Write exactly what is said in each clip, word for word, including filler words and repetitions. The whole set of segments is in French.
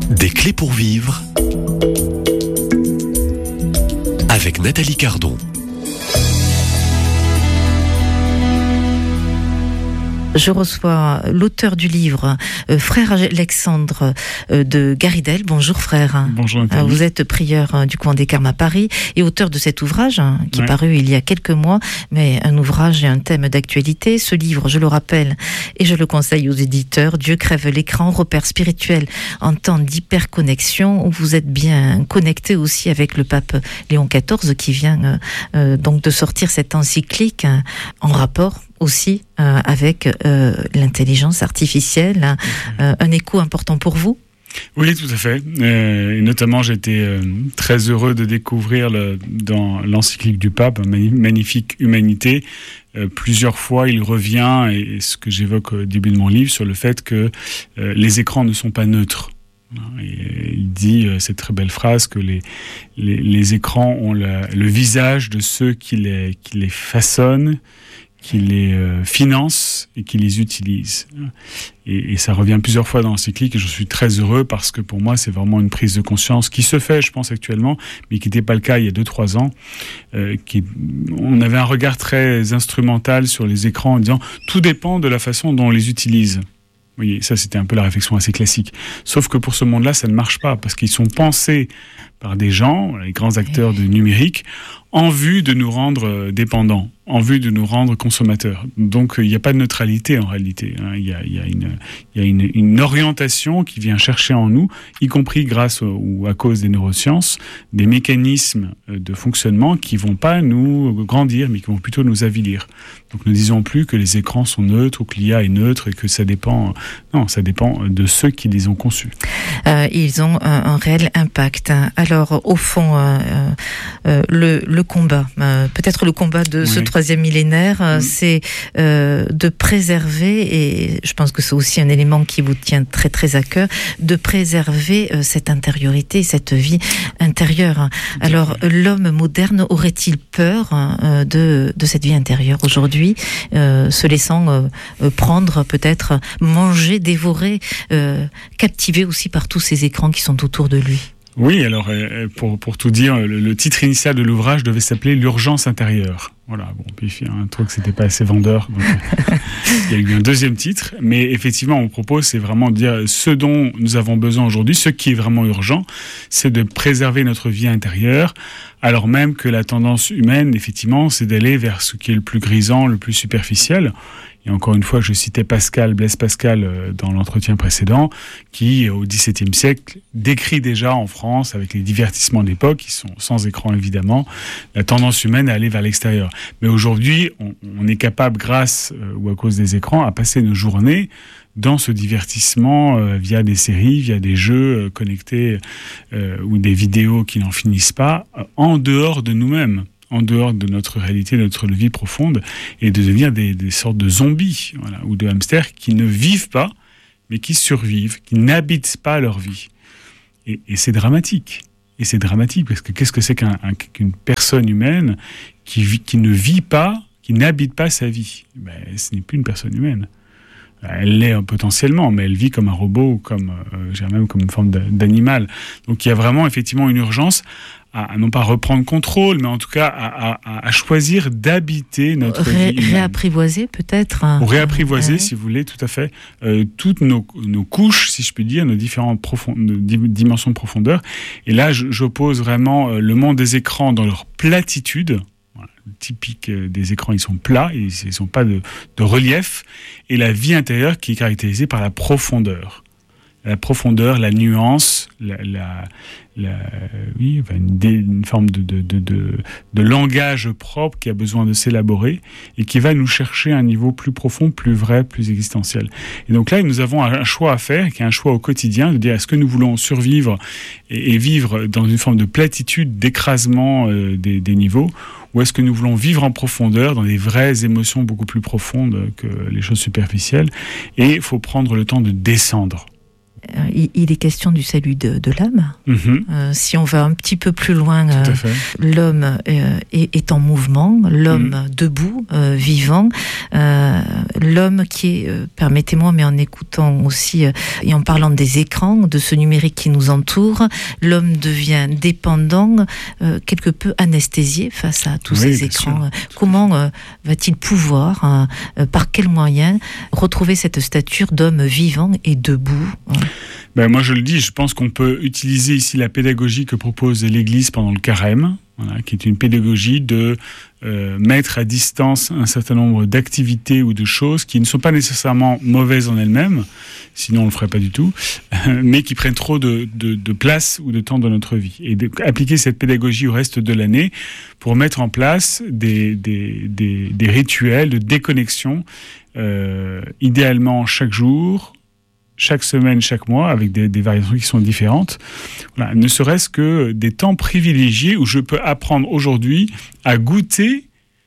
Des clés pour vivre avec Nathalie Cardon. Je reçois l'auteur du livre, euh, frère Alexandre euh, de Garidel. Bonjour frère. Bonjour Nathalie. Vous êtes prieur euh, du couvent des Carmes à Paris et auteur de cet ouvrage hein, qui ouais. est paru il y a quelques mois, mais un ouvrage et un thème d'actualité. Ce livre, je le rappelle et je le conseille aux éditeurs, Dieu crève l'écran, repère spirituel en temps d'hyperconnexion, où vous êtes bien connecté aussi avec le pape Léon quatorze qui vient euh, euh, donc de sortir cette encyclique hein, en rapport aussi euh, avec euh, l'intelligence artificielle, euh, un écho important pour vous? Oui, tout à fait. Euh, et notamment, j'étais euh, très heureux de découvrir le, dans l'encyclique du pape, Magnifique Humanité. Euh, plusieurs fois, il revient, et, et ce que j'évoque au début de mon livre, sur le fait que euh, les écrans ne sont pas neutres. Et il dit euh, cette très belle phrase que les, les, les écrans ont la, le visage de ceux qui les, qui les façonnent, qui les euh, finance et qui les utilise. Et, et ça revient plusieurs fois dans l'encyclique et je suis très heureux parce que pour moi, c'est vraiment une prise de conscience qui se fait, je pense, actuellement, mais qui n'était pas le cas il y a deux trois ans. Euh, qui, on avait un regard très instrumental sur les écrans en disant « tout dépend de la façon dont on les utilise ». Vous voyez, ça, c'était un peu la réflexion assez classique. Sauf que pour ce monde-là, ça ne marche pas parce qu'ils sont pensés par des gens, les grands acteurs du numérique, en vue de nous rendre dépendants, en vue de nous rendre consommateurs. Donc, il n'y a pas de neutralité en réalité. Hein. Il y a, il y a, une, il y a une, une orientation qui vient chercher en nous, y compris grâce au, ou à cause des neurosciences, des mécanismes de fonctionnement qui ne vont pas nous grandir, mais qui vont plutôt nous avilir. Donc, ne disons plus que les écrans sont neutres ou que l'I A est neutre et que ça dépend... Non, ça dépend de ceux qui les ont conçus. Euh, ils ont un, un réel impact. Alors, au fond, euh, euh, le, le combat, euh, peut-être le combat de oui. ce troisième millénaire, euh, mmh. c'est euh, de préserver, et je pense que c'est aussi un élément qui vous tient très très à cœur, de préserver euh, cette intériorité, cette vie intérieure. Alors, l'homme moderne aurait-il peur euh, de, de cette vie intérieure aujourd'hui, euh, se laissant euh, prendre, peut-être manger, dévorer, euh, captivé aussi par tous ces écrans qui sont autour de lui? Oui, alors pour, pour tout dire, le, le titre initial de l'ouvrage devait s'appeler « L'urgence intérieure ». Voilà, bon, puis il y a un truc, c'était pas assez vendeur, donc il y a eu un deuxième titre. Mais effectivement, mon propos, c'est vraiment de dire ce dont nous avons besoin aujourd'hui, ce qui est vraiment urgent, c'est de préserver notre vie intérieure, alors même que la tendance humaine, effectivement, c'est d'aller vers ce qui est le plus grisant, le plus superficiel. Et encore une fois, je citais Pascal, Blaise Pascal, euh, dans l'entretien précédent, qui, au dix-septième siècle, décrit déjà en France, avec les divertissements de l'époque, qui sont sans écran évidemment, la tendance humaine à aller vers l'extérieur. Mais aujourd'hui, on, on est capable, grâce euh, ou à cause des écrans, à passer nos journées dans ce divertissement euh, via des séries, via des jeux euh, connectés euh, ou des vidéos qui n'en finissent pas, euh, en dehors de nous-mêmes, en dehors de notre réalité, de notre vie profonde, et de devenir des, des sortes de zombies, voilà, ou de hamsters qui ne vivent pas, mais qui survivent, qui n'habitent pas leur vie. Et, et c'est dramatique. Et c'est dramatique, parce que qu'est-ce que c'est qu'un, un, qu'une personne humaine qui, vit, qui ne vit pas, qui n'habite pas sa vie? Ben, ce n'est plus une personne humaine. Elle l'est potentiellement, mais elle vit comme un robot, ou comme, euh, même comme une forme d'animal. Donc il y a vraiment effectivement une urgence à, à non pas reprendre contrôle, mais en tout cas à, à, à choisir d'habiter notre Ré, vie humaine. Réapprivoiser peut-être. Ou réapprivoiser, ouais. si vous voulez, tout à fait, euh, toutes nos, nos couches, si je puis dire, nos différentes profond, nos dimensions de profondeur. Et là, j'oppose vraiment le monde des écrans dans leur platitude. Typique des écrans, ils sont plats, ils ne sont pas de, de relief, et la vie intérieure qui est caractérisée par la profondeur. La profondeur, la nuance, la, la, la, oui, enfin une, une forme de, de, de, de, de langage propre qui a besoin de s'élaborer et qui va nous chercher à un niveau plus profond, plus vrai, plus existentiel. Et donc là, nous avons un choix à faire, qui est un choix au quotidien, de dire est-ce que nous voulons survivre et, et vivre dans une forme de platitude, d'écrasement euh, des, des niveaux, ou est-ce que nous voulons vivre en profondeur, dans des vraies émotions beaucoup plus profondes que les choses superficielles. Et il faut prendre le temps de descendre. il, il est question du salut de, de l'âme. Mm-hmm. Euh, si on va un petit peu plus loin, euh, l'homme euh, est, est en mouvement, l'homme mm. debout, euh, vivant, euh, l'homme qui est, euh, permettez-moi, mais en écoutant aussi euh, et en parlant des écrans, de ce numérique qui nous entoure, l'homme devient dépendant, euh, quelque peu anesthésié face à tous oui, ces écrans. Sûr. Comment euh, va-t-il pouvoir, euh, par quels moyens, retrouver cette stature d'homme vivant et debout? Ben, moi je le dis, je pense qu'on peut utiliser ici la pédagogie que propose l'Église pendant le carême, voilà, qui est une pédagogie de euh, mettre à distance un certain nombre d'activités ou de choses qui ne sont pas nécessairement mauvaises en elles-mêmes, sinon on ne le ferait pas du tout, mais qui prennent trop de, de, de place ou de temps dans notre vie. Et d'appliquer cette pédagogie au reste de l'année pour mettre en place des, des, des, des rituels de déconnexion, euh, idéalement chaque jour, chaque semaine, chaque mois, avec des, des variations qui sont différentes. Voilà, ne serait-ce que des temps privilégiés où je peux apprendre aujourd'hui à goûter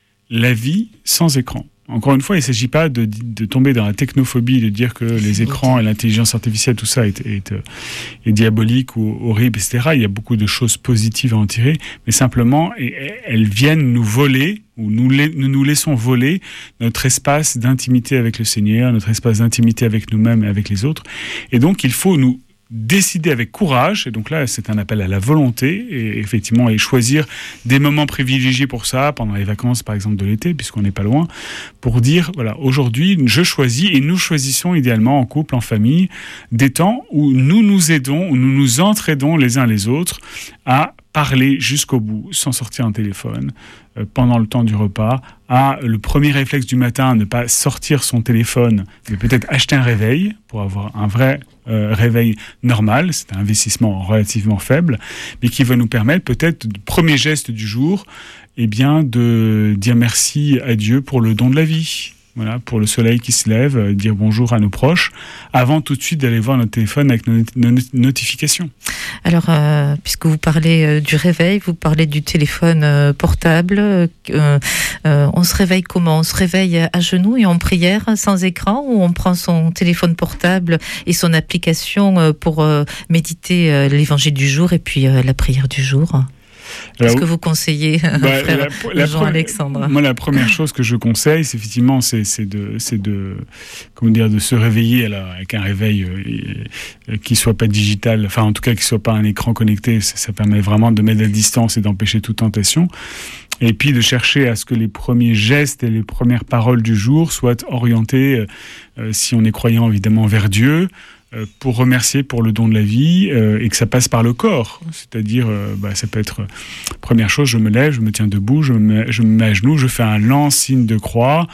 la vie sans écran. Encore une fois, il ne s'agit pas de, de tomber dans la technophobie, de dire que les écrans et l'intelligence artificielle, tout ça est, est, est diabolique ou horrible, et cetera. Il y a beaucoup de choses positives à en tirer, mais simplement, elles viennent nous voler, ou nous, nous nous laissons voler notre espace d'intimité avec le Seigneur, notre espace d'intimité avec nous-mêmes et avec les autres. Et donc, il faut nous décider avec courage, et donc là c'est un appel à la volonté, et effectivement et choisir des moments privilégiés pour ça, pendant les vacances par exemple de l'été, puisqu'on n'est pas loin, pour dire voilà, aujourd'hui je choisis, et nous choisissons idéalement en couple, en famille, des temps où nous nous aidons, où nous nous entraidons les uns les autres à parler jusqu'au bout, sans sortir un téléphone, euh, pendant le temps du repas, à le premier réflexe du matin, ne pas sortir son téléphone, mais peut-être acheter un réveil, pour avoir un vrai euh, réveil normal, c'est un investissement relativement faible, mais qui va nous permettre peut-être, le premier geste du jour, eh bien, de dire merci à Dieu pour le don de la vie. Voilà, pour le soleil qui se lève, euh, dire bonjour à nos proches, avant tout de suite d'aller voir notre téléphone avec nos, nos notifications. Alors, euh, puisque vous parlez euh, du réveil, vous parlez du téléphone euh, portable, euh, euh, on se réveille comment? On se réveille à genoux et en prière, sans écran, ou on prend son téléphone portable et son application euh, pour euh, méditer euh, l'évangile du jour et puis euh, la prière du jour? Qu'est-ce que vous conseillez, bah, frère la, la Jean-Alexandre? Moi, la première chose que je conseille, c'est effectivement, c'est, c'est de, c'est de, comment dire, de se réveiller alors, avec un réveil euh, qui soit pas digital, enfin en tout cas qui soit pas un écran connecté. Ça, ça permet vraiment de mettre la distance et d'empêcher toute tentation. Et puis de chercher à ce que les premiers gestes et les premières paroles du jour soient orientés, euh, si on est croyant évidemment, vers Dieu, pour remercier pour le don de la vie, euh, et que ça passe par le corps. C'est-à-dire, euh, bah, ça peut être, euh, première chose, je me lève, je me tiens debout, je me, je me mets à genoux, je fais un lent signe de croix,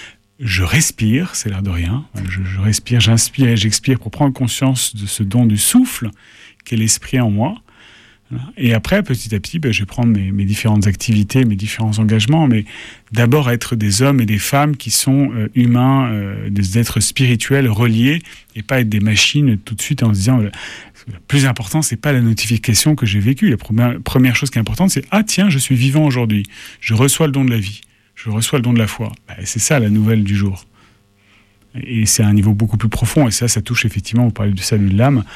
je respire, c'est l'air de rien, je, je respire, j'inspire et j'expire pour prendre conscience de ce don du souffle qu'est l'esprit en moi. Et après, petit à petit, ben, je vais prendre mes, mes différentes activités, mes différents engagements, mais d'abord être des hommes et des femmes qui sont euh, humains, euh, des êtres spirituels reliés, et pas être des machines tout de suite en se disant euh, le plus important, c'est pas la notification que j'ai vécue. La première, première chose qui est importante, c'est ah tiens, je suis vivant aujourd'hui, je reçois le don de la vie, je reçois le don de la foi. Ben, c'est ça la nouvelle du jour. Et c'est à un niveau beaucoup plus profond, et ça, ça touche effectivement, vous parlez du salut de l'âme.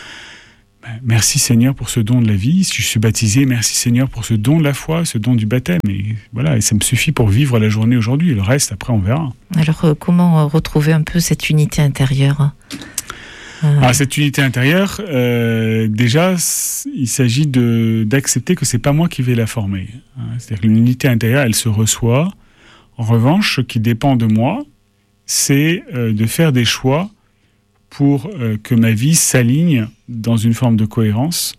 Merci Seigneur pour ce don de la vie. Si je suis baptisé, merci Seigneur pour ce don de la foi, ce don du baptême. Et voilà, et ça me suffit pour vivre la journée aujourd'hui. Le reste, après, on verra. Alors, euh, comment retrouver un peu cette unité intérieure? euh... Ah, cette unité intérieure, euh, déjà, il s'agit de, d'accepter que c'est pas moi qui vais la former. C'est-à-dire que l'unité intérieure, elle se reçoit. En revanche, ce qui dépend de moi, c'est euh, de faire des choix pour euh, que ma vie s'aligne dans une forme de cohérence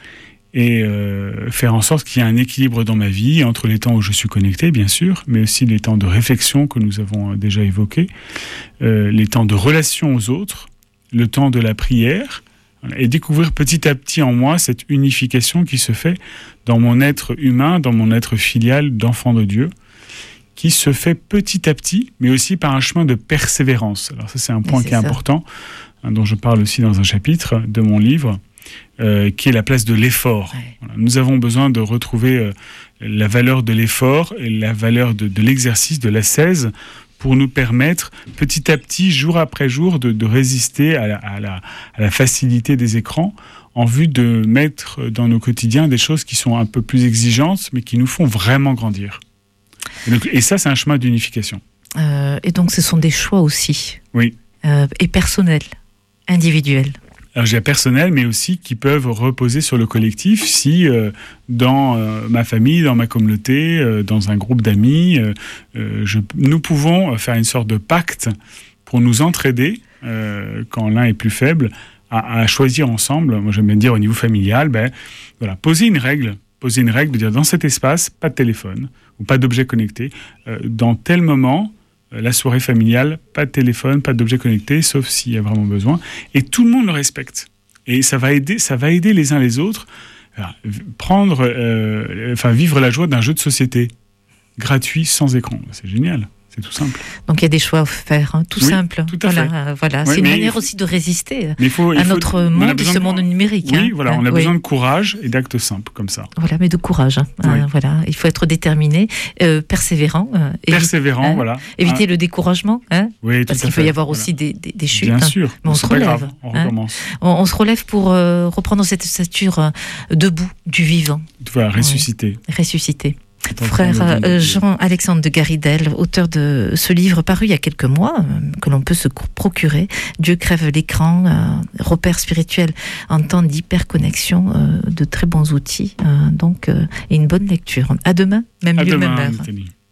et euh, faire en sorte qu'il y ait un équilibre dans ma vie entre les temps où je suis connecté, bien sûr, mais aussi les temps de réflexion que nous avons déjà évoqués, euh, les temps de relation aux autres, le temps de la prière, et découvrir petit à petit en moi cette unification qui se fait dans mon être humain, dans mon être filial d'enfant de Dieu, qui se fait petit à petit, mais aussi par un chemin de persévérance. Alors ça, c'est un point qui est ça. important, hein, dont je parle aussi dans un chapitre de mon livre, euh, qui est la place de l'effort. Ouais. Voilà. Nous avons besoin de retrouver euh, la valeur de l'effort et la valeur de, de l'exercice, de l'ascèse, pour nous permettre petit à petit, jour après jour, de, de résister à la, à, la, à la facilité des écrans, en vue de mettre dans nos quotidiens des choses qui sont un peu plus exigeantes, mais qui nous font vraiment grandir. Et, donc, et ça, c'est un chemin d'unification. Euh, et donc, ce sont des choix aussi. Oui. Euh, et personnels, individuels. Alors, j'ai personnel, mais aussi qui peuvent reposer sur le collectif si euh, dans euh, ma famille, dans ma communauté, euh, dans un groupe d'amis, euh, euh, je, nous pouvons faire une sorte de pacte pour nous entraider euh, quand l'un est plus faible, à, à choisir ensemble. Moi, j'aime bien dire au niveau familial, ben, voilà, poser une règle, poser une règle de dire dans cet espace, pas de téléphone ou pas d'objet connecté. Euh, dans tel moment, la soirée familiale, pas de téléphone, pas d'objet connecté, sauf s'il y a vraiment besoin. Et tout le monde le respecte. Et ça va aider, ça va aider les uns les autres à prendre, euh, enfin, vivre la joie d'un jeu de société gratuit, sans écran. C'est génial. C'est tout simple. Donc il y a des choix à faire, hein, tout oui, simple. Tout à voilà, fait. euh, voilà. Ouais, c'est une manière faut, aussi de résister il faut, il à faut, notre monde, ce monde numérique. Oui, hein. voilà, on a oui. besoin de courage et d'actes simples comme ça. Voilà, mais de courage. Hein. Oui. Euh, voilà, il faut être déterminé, euh, persévérant. Euh, persévérant, hein, voilà. Éviter hein. le découragement, hein, oui, parce qu'il peut y avoir voilà. aussi des, des, des chutes. Bien sûr, mais on se relève. Grave. On recommence. Hein. On, on se relève pour euh, reprendre cette stature euh, debout du vivant. Voilà, ressusciter. Oui. Ressusciter. Frère euh, Jean-Alexandre de Garidel, auteur de ce livre paru il y a quelques mois, euh, que l'on peut se procurer, Dieu crève l'écran, euh, repère spirituel en temps d'hyperconnexion, euh, de très bons outils, euh, donc, euh, et une bonne lecture. À demain, même à lieu, demain, même heure. Nathalie.